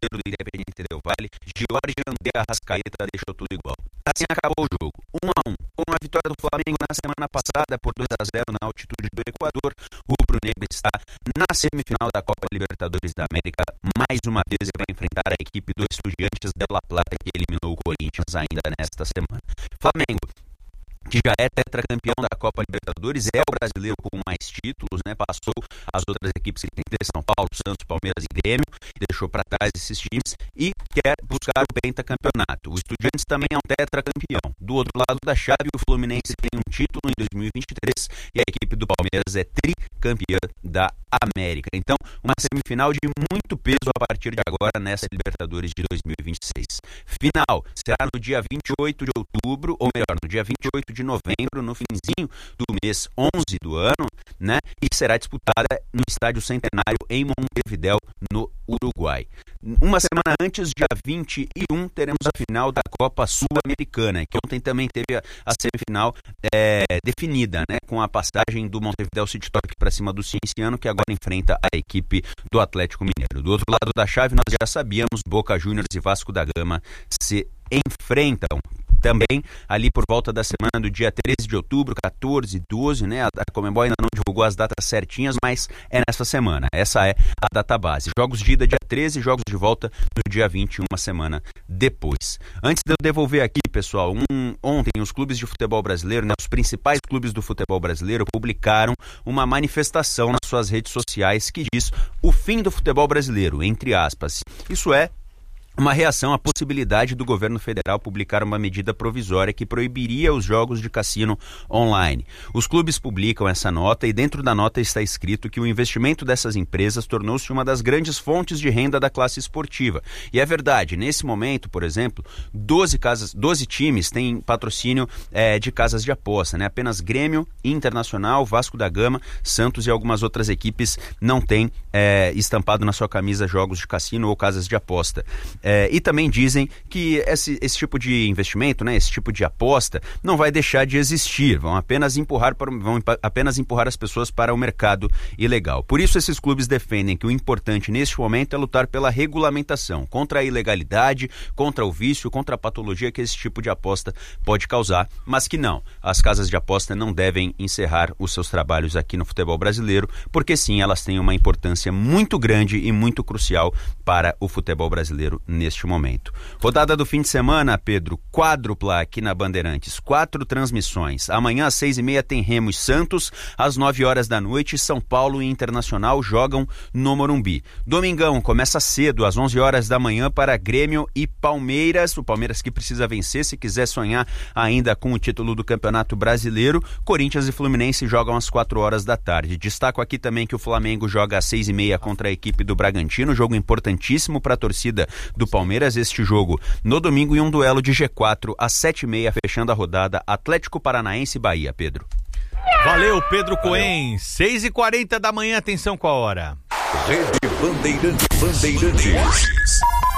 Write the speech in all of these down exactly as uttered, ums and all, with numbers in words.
goleiro do Independiente del Valle, Jorge André Arrascaeta, deixou tudo igual. Assim acabou o jogo, um a um, com a vitória do Flamengo na semana passada por dois a zero na altitude do Equador. O rubro-negro está na semifinal da Copa Libertadores da América, mais uma vez vai enfrentar a equipe do Estudiantes de La Plata, que eliminou o Corinthians ainda nesta semana. Flamengo, que já é tetracampeão da Copa Libertadores, é o brasileiro com mais títulos, né? Passou as outras equipes que tem que ter, São Paulo, Santos, Palmeiras e Grêmio, deixou para trás esses times e quer buscar o pentacampeonato. O Estudiantes também é um tetracampeão. Do outro lado da chave, o Fluminense tem um título em dois mil e vinte e três e a equipe do Palmeiras é tricampeã da América. Então, uma semifinal de muito peso a partir de agora nessa Libertadores de dois mil e vinte e seis. Final será no dia vinte e oito de outubro, ou melhor, no dia vinte e oito de novembro, no finzinho do mês onze do ano, né? E será disputada no Estádio Centenário em Montevidéu, no Uruguai. Uma semana antes, dia vinte e um, teremos a final da Copa Sul-Americana, que ontem também teve a, a semifinal é, definida, né? Com a passagem do Montevidéu City Torque para cima do Cienciano, que agora enfrenta a equipe do Atlético Mineiro. Do outro lado da chave, nós já sabíamos, Boca Juniors e Vasco da Gama se enfrentam. Também ali por volta da semana do dia treze de outubro, quatorze, doze, né? A Conmebol ainda não divulgou as datas certinhas, mas é nessa semana. Essa é a data base. Jogos de ida dia treze, jogos de volta no dia vinte, uma semana depois. Antes de eu devolver aqui, pessoal, um, ontem os clubes de futebol brasileiro, né, os principais clubes do futebol brasileiro publicaram uma manifestação nas suas redes sociais que diz o fim do futebol brasileiro, entre aspas. Isso é uma reação à possibilidade do governo federal publicar uma medida provisória que proibiria os jogos de cassino online. Os clubes publicam essa nota e dentro da nota está escrito que o investimento dessas empresas tornou-se uma das grandes fontes de renda da classe esportiva. E é verdade, nesse momento, por exemplo, doze, casas, doze times têm patrocínio é, de casas de aposta, né? Apenas Grêmio, Internacional, Vasco da Gama, Santos e algumas outras equipes não têm é, estampado na sua camisa jogos de cassino ou casas de aposta. É, e também dizem que esse, esse tipo de investimento, né, esse tipo de aposta não vai deixar de existir, vão apenas empurrar, para, vão apenas empurrar as pessoas para o mercado ilegal. Por isso esses clubes defendem que o importante neste momento é lutar pela regulamentação, contra a ilegalidade, contra o vício, contra a patologia que esse tipo de aposta pode causar, mas que não, as casas de aposta não devem encerrar os seus trabalhos aqui no futebol brasileiro, porque sim, elas têm uma importância muito grande e muito crucial para o futebol brasileiro neste momento. Rodada do fim de semana, Pedro, quádrupla aqui na Bandeirantes, quatro transmissões. Amanhã às seis e meia tem Remo e Santos, às nove horas da noite São Paulo e Internacional jogam no Morumbi. Domingão começa cedo, às onze horas da manhã para Grêmio e Palmeiras, o Palmeiras que precisa vencer se quiser sonhar ainda com o título do Campeonato Brasileiro. Corinthians e Fluminense jogam às quatro horas da tarde. Destaco aqui também que o Flamengo joga às seis e meia contra a equipe do Bragantino, jogo importantíssimo para a torcida do Palmeiras, este jogo no domingo, e um duelo de G quatro às sete e meia, fechando a rodada, Atlético Paranaense e Bahia. Pedro. Valeu, Pedro Cohen. seis e quarenta da manhã, atenção com a hora. Rede Bandeirantes. Bandeirantes.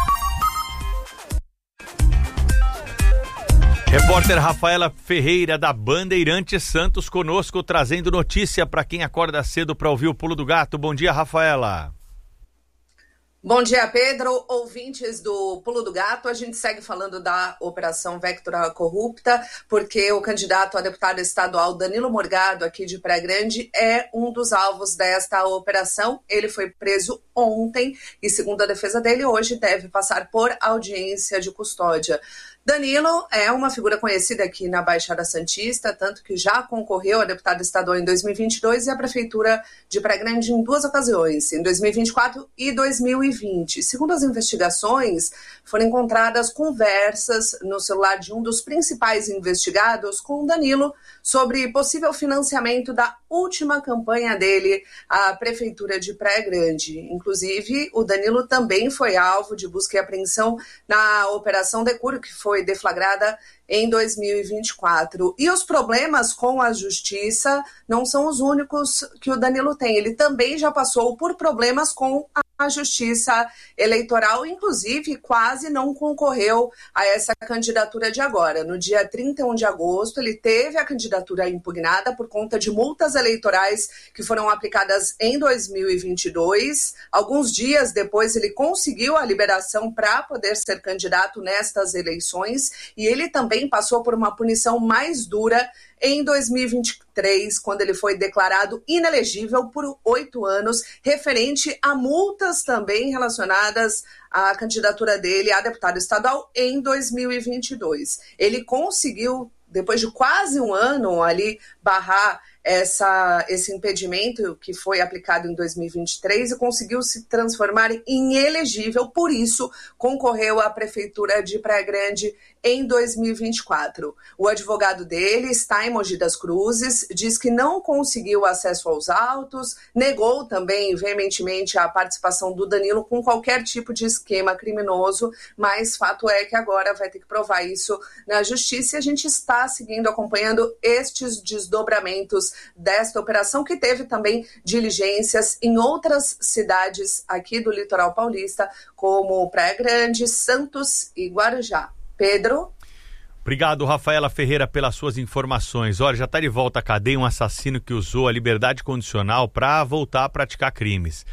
Repórter Rafaela Ferreira da Bandeirantes Santos conosco, trazendo notícia para quem acorda cedo para ouvir o Pulo do Gato. Bom dia, Rafaela. Bom dia, Pedro. Ouvintes do Pulo do Gato, a gente segue falando da Operação Vectora Corrupta, porque o candidato a deputado estadual Danilo Morgado, aqui de Praia Grande, é um dos alvos desta operação. Ele foi preso ontem e, segundo a defesa dele, hoje deve passar por audiência de custódia. Danilo é uma figura conhecida aqui na Baixada Santista, tanto que já concorreu a deputado estadual em dois mil e vinte e dois e à Prefeitura de Praia Grande em duas ocasiões, em dois mil e vinte e quatro e dois mil e vinte. Segundo as investigações, foram encontradas conversas no celular de um dos principais investigados com Danilo sobre possível financiamento da última campanha dele à Prefeitura de Praia Grande. Inclusive, o Danilo também foi alvo de busca e apreensão na Operação Decuro, que foi foi deflagrada em dois mil e vinte e quatro. E os problemas com a justiça não são os únicos que o Danilo tem. Ele também já passou por problemas com a a Justiça Eleitoral, inclusive quase não concorreu a essa candidatura de agora. No dia trinta e um de agosto, ele teve a candidatura impugnada por conta de multas eleitorais que foram aplicadas em dois mil e vinte e dois. Alguns dias depois, ele conseguiu a liberação para poder ser candidato nestas eleições e ele também passou por uma punição mais dura em dois mil e vinte e três, quando ele foi declarado inelegível por oito anos, referente a multas também relacionadas à candidatura dele a deputado estadual em dois mil e vinte e dois. Ele conseguiu, depois de quase um ano ali, barrar essa, esse impedimento que foi aplicado em dois mil e vinte e três e conseguiu se transformar em elegível, por isso concorreu à Prefeitura de Praia Grande em dois mil e vinte e quatro. O advogado dele está em Mogi das Cruzes, diz que não conseguiu acesso aos autos, negou também veementemente a participação do Danilo com qualquer tipo de esquema criminoso, mas fato é que agora vai ter que provar isso na justiça e a gente está seguindo, acompanhando estes desdobramentos desta operação, que teve também diligências em outras cidades aqui do litoral paulista, como Praia Grande, Santos e Guarujá. Pedro? Obrigado, Rafaela Ferreira, pelas suas informações. Olha, já está de volta à cadeia um assassino que usou a liberdade condicional para voltar a praticar crimes.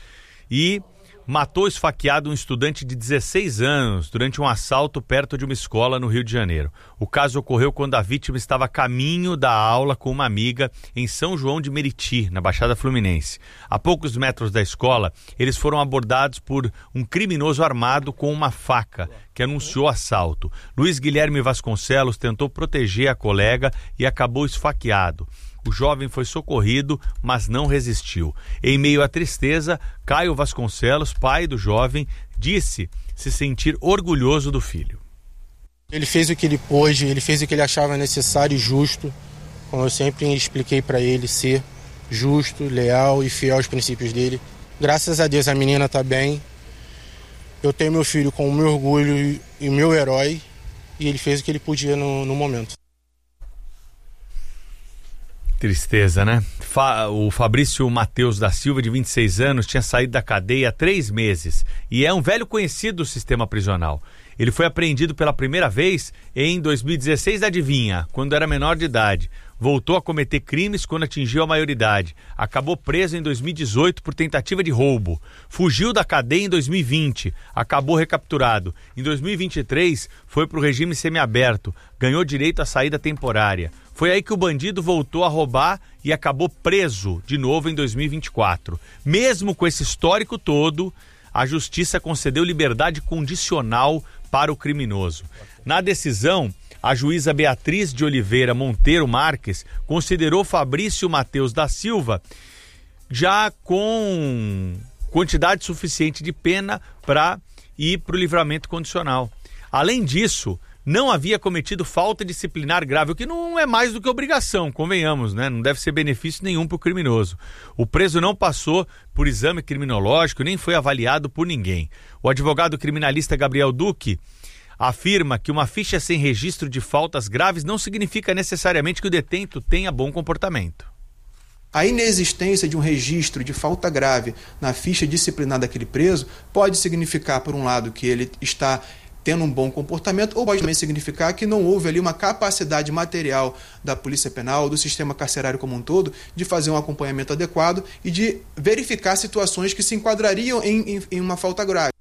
E matou esfaqueado um estudante de dezesseis anos durante um assalto perto de uma escola no Rio de Janeiro. O caso ocorreu quando a vítima estava a caminho da aula com uma amiga em São João de Meriti, na Baixada Fluminense. A poucos metros da escola, eles foram abordados por um criminoso armado com uma faca, que anunciou assalto. Luiz Guilherme Vasconcelos tentou proteger a colega e acabou esfaqueado. O jovem foi socorrido, mas não resistiu. Em meio à tristeza, Caio Vasconcelos, pai do jovem, disse se sentir orgulhoso do filho. Ele fez o que ele pôde, ele fez o que ele achava necessário e justo, como eu sempre expliquei para ele, ser justo, leal e fiel aos princípios dele. Graças a Deus a menina está bem. Eu tenho meu filho com o meu orgulho e o meu herói, e ele fez o que ele podia no, no momento. Tristeza, né? Fa- o Fabrício Matheus da Silva, de vinte e seis anos, tinha saído da cadeia há três meses e é um velho conhecido do sistema prisional. Ele foi apreendido pela primeira vez em dois mil e dezesseis, adivinha, quando era menor de idade. Voltou a cometer crimes quando atingiu a maioridade. Acabou preso em dois mil e dezoito por tentativa de roubo. Fugiu da cadeia em dois mil e vinte. Acabou recapturado. Em dois mil e vinte e três, foi para o regime semiaberto. Ganhou direito à saída temporária. Foi aí que o bandido voltou a roubar e acabou preso de novo em dois mil e vinte e quatro. Mesmo com esse histórico todo, a justiça concedeu liberdade condicional para o criminoso. Na decisão, a juíza Beatriz de Oliveira Monteiro Marques considerou Fabrício Matheus da Silva já com quantidade suficiente de pena para ir para o livramento condicional. Além disso, não havia cometido falta disciplinar grave, o que não é mais do que obrigação, convenhamos, né? Não deve ser benefício nenhum para o criminoso. O preso não passou por exame criminológico, nem foi avaliado por ninguém. O advogado criminalista Gabriel Duque afirma que uma ficha sem registro de faltas graves não significa necessariamente que o detento tenha bom comportamento. A inexistência de um registro de falta grave na ficha disciplinar daquele preso pode significar, por um lado, que ele está tendo um bom comportamento, ou pode também significar que não houve ali uma capacidade material da Polícia Penal, do sistema carcerário como um todo, de fazer um acompanhamento adequado e de verificar situações que se enquadrariam em, em, em uma falta grave.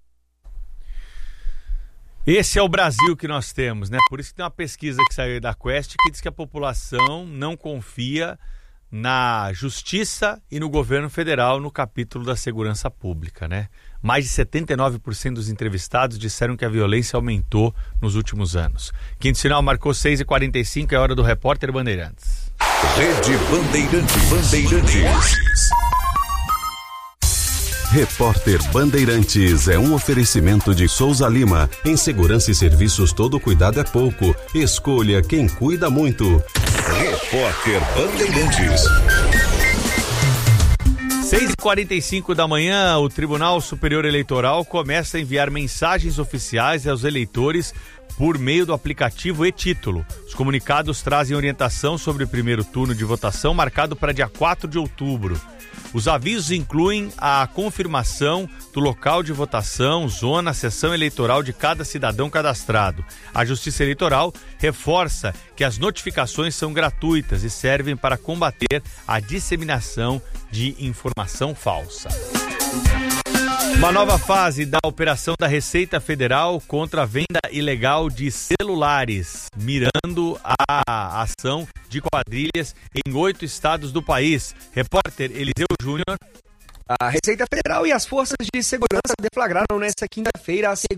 Esse é o Brasil que nós temos, né? Por isso que tem uma pesquisa que saiu da Quest que diz que a população não confia na justiça e no governo federal no capítulo da segurança pública, né? Mais de setenta e nove por cento dos entrevistados disseram que a violência aumentou nos últimos anos. Quinto sinal marcou seis e quarenta e cinco, é hora do Repórter Bandeirantes. Rede Bandeirantes. Bandeirantes. Repórter Bandeirantes é um oferecimento de Souza Lima. Em segurança e serviços, todo cuidado é pouco. Escolha quem cuida muito. Repórter Bandeirantes. seis e quarenta e cinco da manhã, o Tribunal Superior Eleitoral começa a enviar mensagens oficiais aos eleitores por meio do aplicativo e-Título. Os comunicados trazem orientação sobre o primeiro turno de votação marcado para dia quatro de outubro. Os avisos incluem a confirmação do local de votação, zona, sessão eleitoral de cada cidadão cadastrado. A Justiça Eleitoral reforça que as notificações são gratuitas e servem para combater a disseminação de informação falsa. Uma nova fase da operação da Receita Federal contra a venda ilegal de celulares, mirando a ação de quadrilhas em oito estados do país. Repórter Eliseu Júnior. A Receita Federal e as forças de segurança deflagraram nesta quinta-feira a segunda